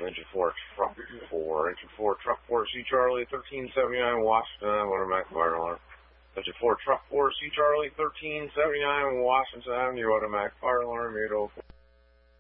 Engine 4, Truck 4. Engine 4, Truck 4, C Charlie, 1379 Washington, automatic fire alarm. Engine 4, Truck 4, C Charlie, 1379 Washington, your automatic fire alarm, 804.